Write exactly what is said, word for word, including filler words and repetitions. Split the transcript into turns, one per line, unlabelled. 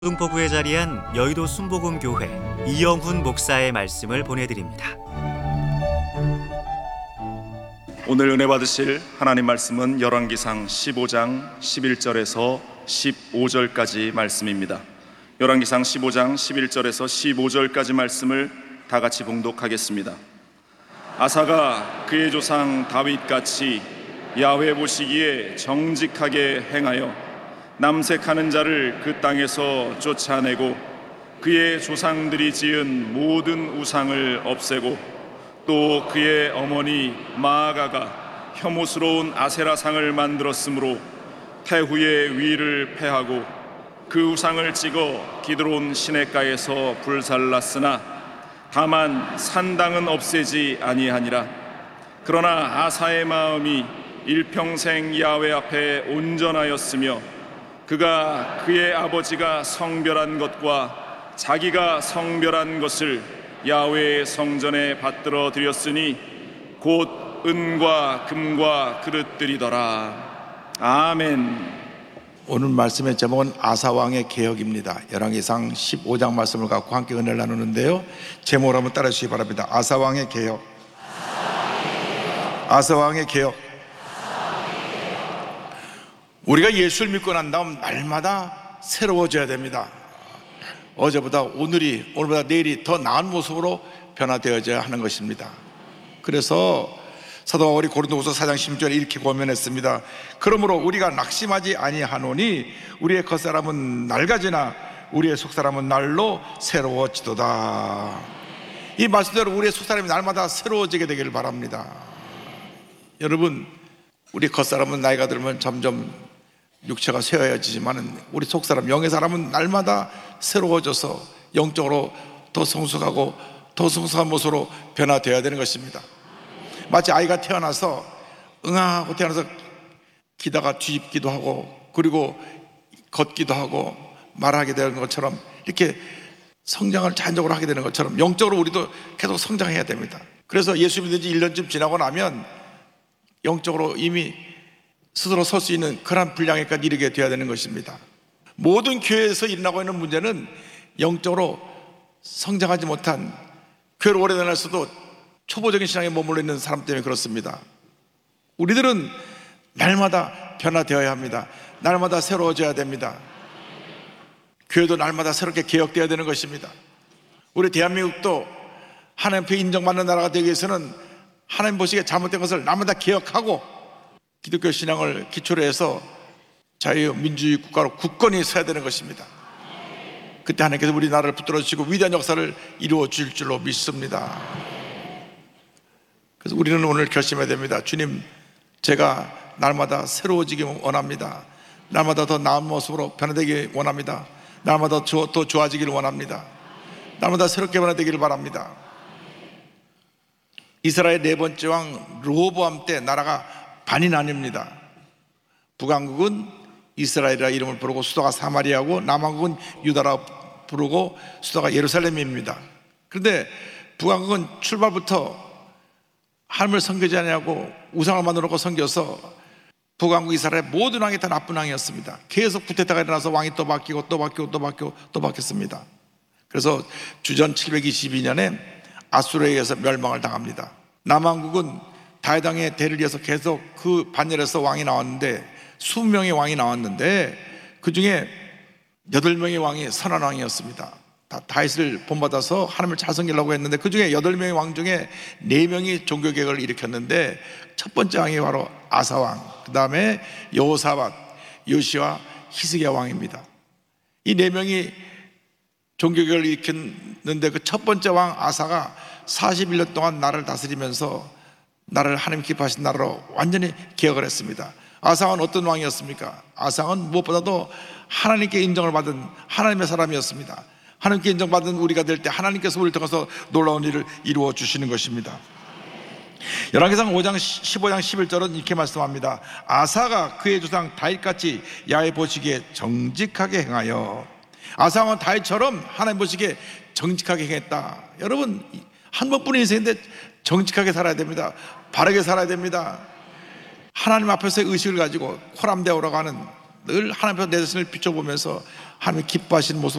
동포구에 자리한 여의도 순복음교회 이영훈 목사의 말씀을 보내드립니다.
오늘 은혜 받으실 하나님 말씀은 열왕기상 십오 장 십일 절에서 십오 절까지 말씀입니다. 열왕기상 십오 장 십일 절에서 십오 절까지 말씀을 다 같이 봉독하겠습니다. 아사가 그의 조상 다윗같이 야훼 보시기에 정직하게 행하여 남색하는 자를 그 땅에서 쫓아내고 그의 조상들이 지은 모든 우상을 없애고 또 그의 어머니 마아가가 혐오스러운 아세라상을 만들었으므로 태후의 위를 패하고 그 우상을 찍어 기드론 시냇가에서 불살랐으나 다만 산당은 없애지 아니하니라. 그러나 아사의 마음이 일평생 야훼 앞에 온전하였으며 그가 그의 아버지가 성별한 것과 자기가 성별한 것을 야훼의 성전에 받들어 드렸으니 곧 은과 금과 그릇들이더라. 아멘.
오늘 말씀의 제목은 아사왕의 개혁입니다. 열왕기상 십오 장 말씀을 갖고 함께 은혜를 나누는데요, 제목을 한번 따라 주시기 바랍니다. 아사왕의 개혁. 아사왕의 개혁. 우리가 예수를 믿고 난 다음 날마다 새로워져야 됩니다. 어제보다 오늘이, 오늘보다 내일이 더 나은 모습으로 변화되어져야 하는 것입니다. 그래서 사도 바울이 고린도후서 사 장 십육 절에 이렇게 고면했습니다. 그러므로 우리가 낙심하지 아니하노니 우리의 겉사람은 낡아지나 우리의 속사람은 날로 새로워지도다. 이 말씀대로 우리의 속사람이 날마다 새로워지게 되기를 바랍니다. 여러분, 우리 겉사람은 나이가 들면 점점 육체가 쇠어지지만 우리 속사람, 영의 사람은 날마다 새로워져서 영적으로 더 성숙하고 더 성숙한 모습으로 변화되어야 되는 것입니다. 마치 아이가 태어나서 응아하고 태어나서 기다가 뒤집기도 하고 그리고 걷기도 하고 말하게 되는 것처럼 이렇게 성장을 자연적으로 하게 되는 것처럼 영적으로 우리도 계속 성장해야 됩니다. 그래서 예수 믿은 지 일 년쯤 지나고 나면 영적으로 이미 스스로 설 수 있는 그런 분량에까지 이르게 되어야 되는 것입니다. 모든 교회에서 일어나고 있는 문제는 영적으로 성장하지 못한, 교회를 오래 다녔어도 초보적인 신앙에 머물러 있는 사람 때문에 그렇습니다. 우리들은 날마다 변화되어야 합니다. 날마다 새로워져야 됩니다. 교회도 날마다 새롭게 개혁되어야 되는 것입니다. 우리 대한민국도 하나님 앞에 인정받는 나라가 되기 위해서는 하나님 보시기에 잘못된 것을 날마다 개혁하고 기독교 신앙을 기초로 해서 자유민주주의 국가로 굳건히 서야 되는 것입니다. 그때 하나님께서 우리나라를 붙들어 주시고 위대한 역사를 이루어 주실 줄로 믿습니다. 그래서 우리는 오늘 결심해야 됩니다. 주님, 제가 날마다 새로워지기 원합니다. 날마다 더 나은 모습으로 변화되기 원합니다. 날마다 더 좋아지기를 원합니다. 날마다 새롭게 변화되기를 바랍니다. 이스라엘 네 번째 왕 르호보암 때 나라가 반이 나뉩니다. 북왕국은 이스라엘이라 이름을 부르고 수도가 사마리아고 남왕국은 유다라 부르고 수도가 예루살렘입니다. 그런데 북왕국은 출발부터 하나님을 섬기지 아니하고 우상을 만들어 놓고 섬겨서 북왕국 이스라엘 모든 왕이 다 나쁜 왕이었습니다. 계속 쿠데타가 일어나서 왕이 또 바뀌고 또 바뀌고 또 바뀌고 또 바뀌었습니다. 그래서 주전 칠백이십이 년에 아수르에 의해서 멸망을 당합니다. 남왕국은 다윗 왕의 대를 이어서 계속 그 반열에서 왕이 나왔는데 이십 명의 왕이 나왔는데 그 중에 여덟 명의 왕이 선한 왕이었습니다. 다 다윗을 본받아서 하나님을 잘 섬기려고 했는데 그 중에 여덟 명의 왕 중에 네 명이 종교개혁을 일으켰는데 첫 번째 왕이 바로 아사 왕, 그 다음에 여호사밧, 요시와 히스기야 왕입니다. 이 네 명이 종교개혁을 일으켰는데 그 첫 번째 왕 아사가 사십일 년 동안 나라를 다스리면서 나라를 하나님 기뻐하신 나라로 완전히 개혁을 했습니다. 아사왕은 어떤 왕이었습니까? 아사왕은 무엇보다도 하나님께 인정을 받은 하나님의 사람이었습니다. 하나님께 인정받은 우리가 될 때 하나님께서 우리를 통해서 놀라운 일을 이루어 주시는 것입니다. 열왕기상 오 장 십오 장 십일 절은 이렇게 말씀합니다. 아사가 그의 조상 다윗같이 야훼 보시기에 정직하게 행하여. 아사왕은 다윗처럼 하나님 보시기에 정직하게 행했다. 여러분, 한 번뿐인 인생인데 정직하게 살아야 됩니다. 바르게 살아야 됩니다. 하나님 앞에서의 의식을 가지고 코람대오라고 하는 늘 하나님 앞에 내 자신을 비춰보면서 하나님 기뻐하시는 모습